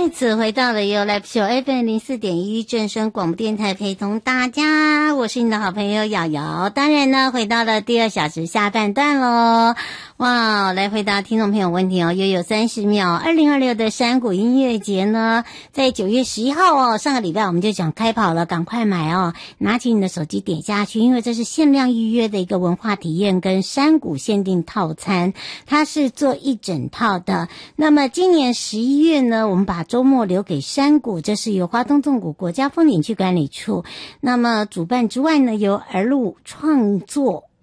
再次回到了由 Live Show FM04.1正声广播电台，陪同大家，我是你的好朋友瑶瑶。当然呢，回到了第2小时下半段咯。哇，来回答听众朋友问题哦，又有30秒。2026的山谷音乐节呢，在9月11号哦，上个礼拜我们就讲开跑了，赶快买哦，拿起你的手机点下去，因为这是限量预约的一个文化体验跟山谷限定套餐，它是做一整套的。那么今年11月呢，我们把周末留给山谷，这是由花东纵谷国家风景区管理处那么主办之外呢，由儿路创作